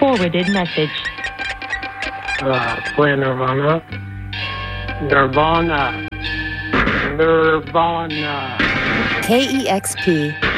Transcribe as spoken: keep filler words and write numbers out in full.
Forwarded message. Uh, play Nirvana. Nirvana. Nirvana. K E X P